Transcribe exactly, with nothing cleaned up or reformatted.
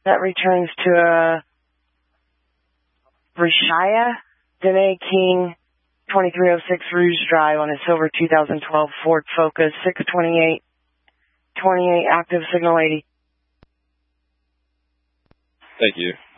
That returns to a Rishaya Dene King twenty-three oh six Rouge Drive on a silver two thousand twelve Ford Focus, six twenty-eight twenty-eight active signal eighty. Thank you.